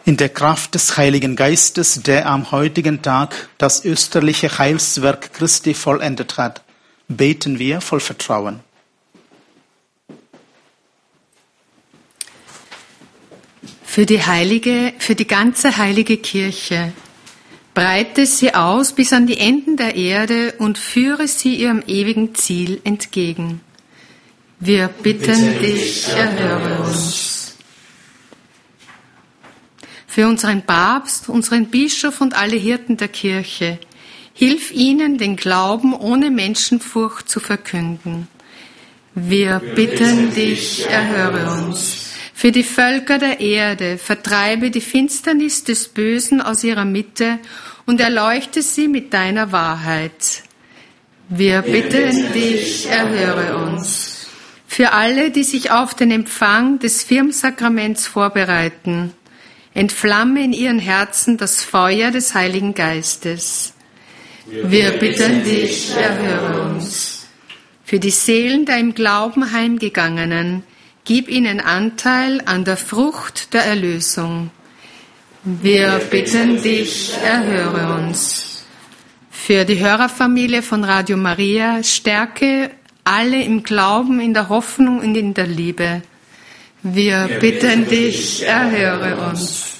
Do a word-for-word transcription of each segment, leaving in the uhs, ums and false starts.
In der Kraft des Heiligen Geistes, der am heutigen Tag das österliche Heilswerk Christi vollendet hat, beten wir voll Vertrauen. Für die heilige, für die ganze heilige Kirche, breite sie aus bis an die Enden der Erde und führe sie ihrem ewigen Ziel entgegen. Wir bitten dich, erhöre uns. Für unseren Papst, unseren Bischof und alle Hirten der Kirche, hilf ihnen, den Glauben ohne Menschenfurcht zu verkünden. Wir bitten dich, erhöre uns. Für die Völker der Erde, vertreibe die Finsternis des Bösen aus ihrer Mitte und erleuchte sie mit deiner Wahrheit. Wir bitten dich, erhöre uns. Für alle, die sich auf den Empfang des Firmensakraments vorbereiten, entflamme in ihren Herzen das Feuer des Heiligen Geistes. Wir bitten dich, erhöre uns. Für die Seelen der im Glauben heimgegangenen, gib ihnen Anteil an der Frucht der Erlösung. Wir bitten dich, erhöre uns. Für die Hörerfamilie von Radio Maria, stärke alle im Glauben, in der Hoffnung und in der Liebe. Wir bitten dich, erhöre uns.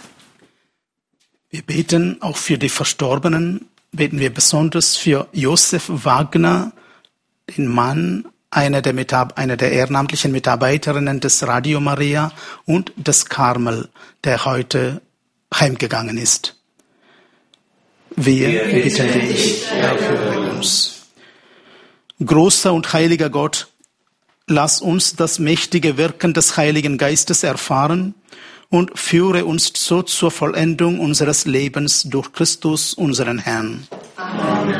Wir beten auch für die Verstorbenen, beten wir besonders für Josef Wagner, den Mann, einer der, Mitab- einer der ehrenamtlichen Mitarbeiterinnen des Radio Maria und des Karmel, der heute heimgegangen ist. Wir, Wir bitten dich, erhöre uns. Großer und heiliger Gott, lass uns das mächtige Wirken des Heiligen Geistes erfahren und führe uns so zur Vollendung unseres Lebens durch Christus, unseren Herrn. Amen.